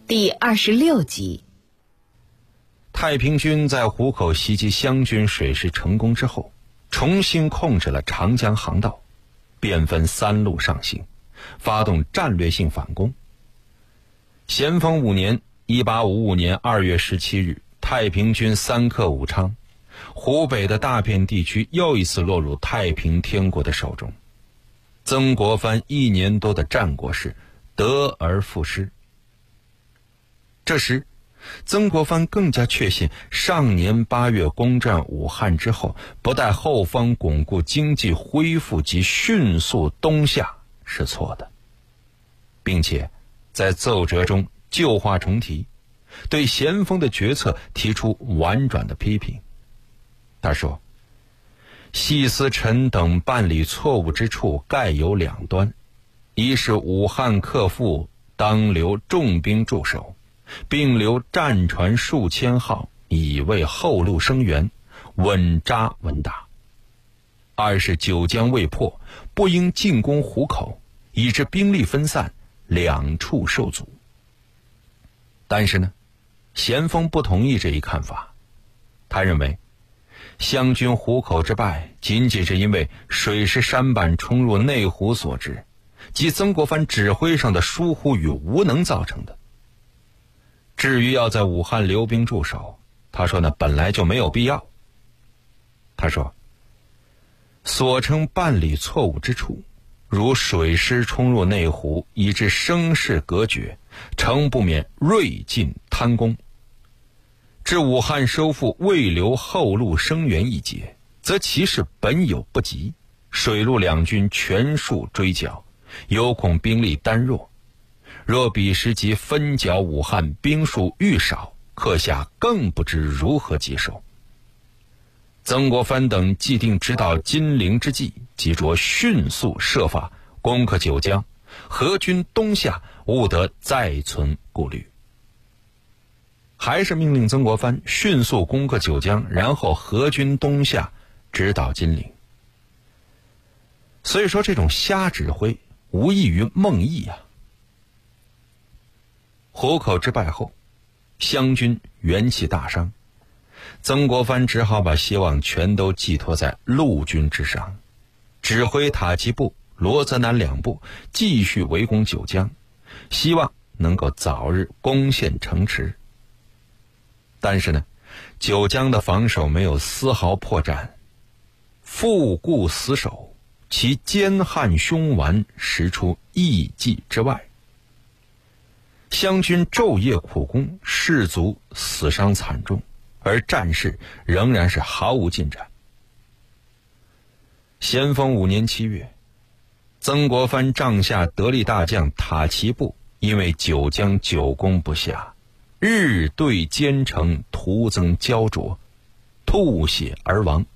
第26集。 太平军在湖口袭击湘军水师成功之后，重新控制了长江航道，便分3路上行，发动战略性反攻。咸丰5年1855年2月17日，太平军3克武昌，湖北的大片地区又一次落入太平天国的手中。曾国藩1年多的战果是得而复失。这时曾国藩更加确信上年8月攻占武汉之后，不待后方巩固经济恢复及迅速东下是错的，并且在奏折中旧话重提，对咸丰的决策提出婉转的批评。他说：细思臣等办理错误之处概有2端，一是武汉克复当留重兵驻守，并留战船数千号以为后路生援，稳扎稳打；二是九江未破，不应进攻湖口，以致兵力分散，两处受阻。但是呢，咸丰不同意这一看法。他认为湘军湖口之败仅仅是因为水师舢板冲入内湖所致，即曾国藩指挥上的疏忽与无能造成的。至于要在武汉留兵驻守，他说呢，本来就没有必要。他说：所称办理错误之处，如水师冲入内湖，以致声势隔绝，诚不免锐进贪功。至武汉收复未留后路生援一节，则其事本有不及，水陆两军全数追剿，有恐兵力单弱。若彼时即分剿武汉，兵数愈少，客下更不知如何接受。曾国藩等既定直捣金陵之计，即着迅速设法攻克九江，何军东下，勿得再存顾虑。还是命令曾国藩迅速攻克九江，然后何军东下，直捣金陵。所以说这种瞎指挥无异于梦呓啊。湖口之败后，湘军元气大伤，曾国藩只好把希望全都寄托在陆军之上，指挥塔吉部、罗泽南2部继续围攻九江，希望能够早日攻陷城池。但是呢，九江的防守没有丝毫破绽，复固死守，其坚悍凶顽实出一计之外。湘军昼夜苦攻，士卒死伤惨重，而战事仍然是毫无进展。咸丰5年7月，曾国藩帐下得力大将塔奇部因为九江久攻不下，日对兼程，徒增焦灼，吐血而亡。